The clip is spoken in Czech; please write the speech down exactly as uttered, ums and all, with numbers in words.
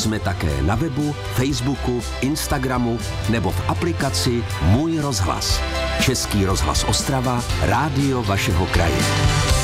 Jsme také na webu, Facebooku, Instagramu nebo v aplikaci Můj rozhlas. Český rozhlas Ostrava, rádio vašeho kraje.